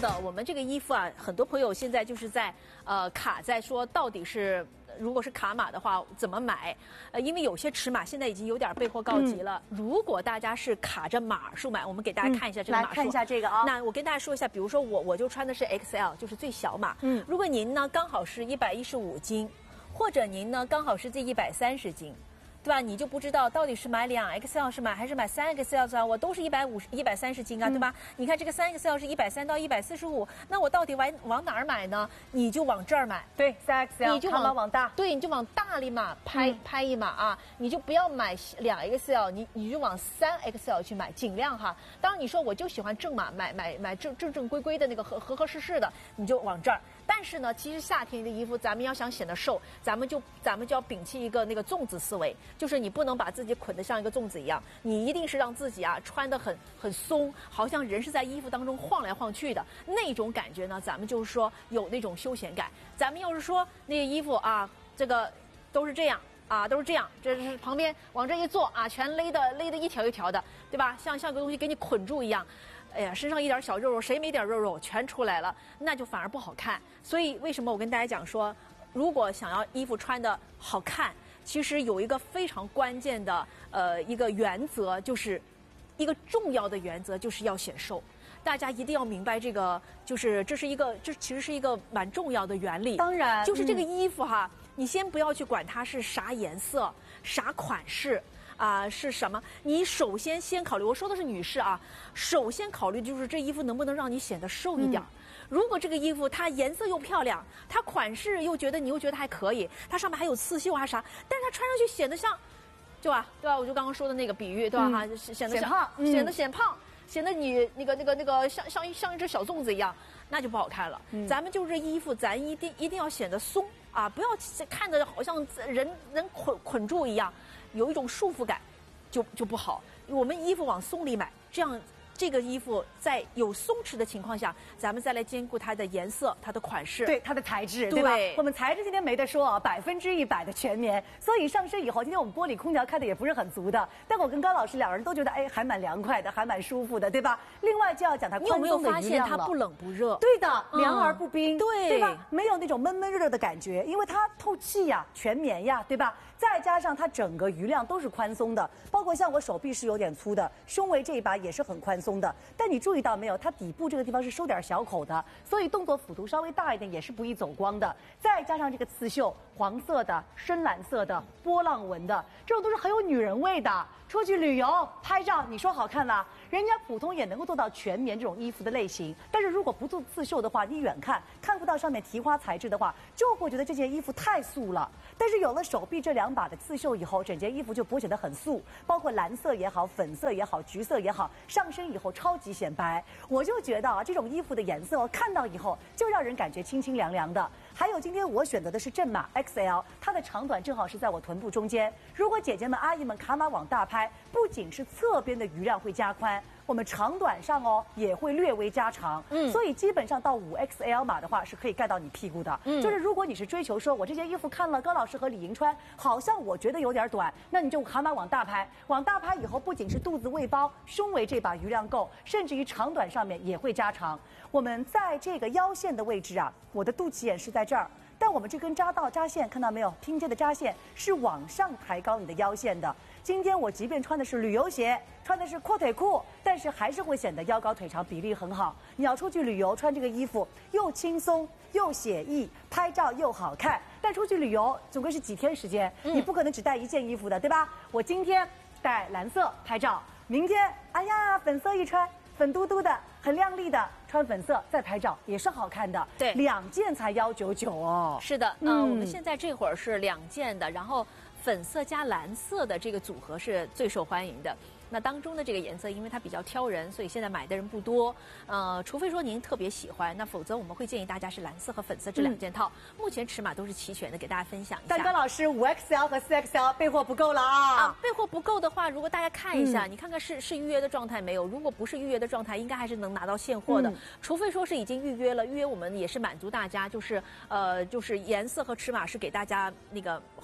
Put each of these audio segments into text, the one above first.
的，我们这个衣服啊，很多朋友现在就是在卡在说到底是。如果是卡码的话，怎么买？因为有些尺码现在已经有点备货告急了。如果大家是卡着码数买，我们给大家看一下这个码数。 来看一下这个啊。 那我跟大家说一下，比如说我就穿的是 XL， 就是最小码。如果您呢刚好是115斤，或者您呢刚好是这130斤。对吧？你就不知道到底是买2XL 是买还是买3XL 啊？我都是130斤啊，对吧？你看这个3XL 是130到145，那我到底往哪儿买呢？你就往这儿买。 对，3XL， 你就往大。对，你就往大里码拍一码啊！你就不要买2XL，你就往3XL 去买，尽量哈。当然你说我就喜欢正码，买正规的那个合适的，你就往这儿。但是呢，其实夏天的衣服，咱们要想显得瘦，咱们就要摒弃一个那个粽子思维，就是你不能把自己捆得像一个粽子一样，你一定是让自己啊穿得很松，好像人是在衣服当中晃来晃去的那种感觉呢。咱们就是说有那种休闲感。咱们要是说那个衣服啊，这个都是这样。啊，都是这样，这是旁边往这一坐啊，全勒得一条一条的，对吧？像个东西给你捆住一样。哎呀，身上一点小肉肉，谁没点肉肉全出来了，那就反而不好看。所以为什么我跟大家讲说，如果想要衣服穿得好看，其实有一个非常关键的一个原则，就是一个重要的原则，就是要显瘦。大家一定要明白这个，就是这其实是一个蛮重要的原理。 当然， 就是这个衣服哈，你先不要去管它是啥颜色、啥款式。是什么？你首先考虑，我说的是女士啊，首先考虑就是这衣服能不能让你显得瘦一点。如果这个衣服它颜色又漂亮，它款式你又觉得还可以，它上面还有刺绣啊啥，但是它穿上去显得像，对吧？我就刚刚说的那个比喻，对吧？显得胖，显得你那个像一只小粽子一样，那就不好看了。咱们就是衣服，咱一定要显得松啊，不要看着好像人捆住一样。有一种束缚感，就不好。我们衣服往松里买，这样这个衣服在有松弛的情况下，咱们再来兼顾它的颜色、它的款式， 对它的材质，对吧？我们材质今天没得说啊，100%的全棉。所以上身以后，今天我们玻璃空调开的也不是很足的，但我跟高老师两人都觉得，哎，还蛮凉快的，还蛮舒服的，对吧？另外就要讲它宽松的余量了。 你有没有发现它不冷不热？ 对的，凉而不冰， 对吧？没有那种闷热的感觉，因为它透气呀，全棉呀，对吧？再加上它整个余量都是宽松的，包括像我手臂是有点粗的，胸围这一把也是很宽松的。但你注意到没有，它底部这个地方是收点小口的，所以动作幅度稍微大一点也是不易走光的。再加上这个刺绣，黄色的、深蓝色的、波浪纹的，这种都是很有女人味的。出去旅游拍照，你说好看啦？人家普通也能够做到全棉这种衣服的类型，但是如果不做刺绣的话，你远看不到上面提花材质的话，就会觉得这件衣服太素了。但是有了手臂这2把的刺绣以后，整件衣服就不会显得很素，包括蓝色也好、粉色也好、橘色也好，上身以后超级显白。我就觉得啊，这种衣服的颜色看到以后就让人感觉清清凉凉的。还有今天我选择的是正码 XL， 它的长短正好是在我臀部中间。如果姐姐们、阿姨们卡码往大拍，不仅是侧边的余量会加宽，我们长短上也会略微加长。所以基本上到5XL 码的话是可以盖到你屁股的。就是如果你是追求说我这件衣服看了高老师和李莹穿，好像我觉得有点短，那你就卡码往大拍。往大拍以后，不仅是肚子胃包、胸围这把余量够，甚至于长短上面也会加长。我们在这个腰线的位置啊，我的肚脐眼是在这儿，但我们这根扎线看到没有？拼接的扎线是往上抬高你的腰线的。今天我即便穿的是旅游鞋，穿的是阔腿裤，但是还是会显得腰高腿长比例很好。你要出去旅游穿这个衣服，又轻松又写意，拍照又好看。但出去旅游总归是几天时间，你不可能只带一件衣服的，对吧？我今天带蓝色拍照，明天哎呀粉色一穿，粉嘟嘟的很亮丽的，穿粉色再拍照也是好看的。 对 ，2件才199哦。 是的，我们现在这会儿是2件的，然后粉色加蓝色的这个组合是最受欢迎的。那当中的这个颜色，因为它比较挑人，所以现在买的人不多。除非说您特别喜欢，那否则我们会建议大家是蓝色和粉色这2件套。目前尺码都是齐全的，给大家分享一下。 但高老师5XL 和4XL 备货不够了啊！ 备货不够的话，如果大家看一下，你看看是预约的状态没有？如果不是预约的状态，应该还是能拿到现货的。除非说是已经预约了，预约我们也是满足大家，就是颜色和尺码是给大家那个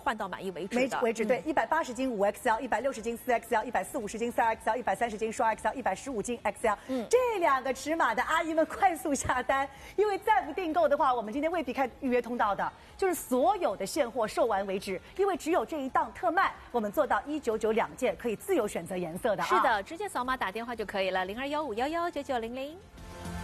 换到满意为止的。 为止，对，180斤5XL，160斤4XL，140-50斤3XL，130斤双 XL，115斤 XL。这2个尺码的阿姨们快速下单，因为再不订购的话，我们今天未必开预约通道的，就是所有的现货售完为止，因为只有这一档特卖，我们做到199两件，可以自由选择颜色的啊。 是的，直接扫码打电话就可以了，0215119900。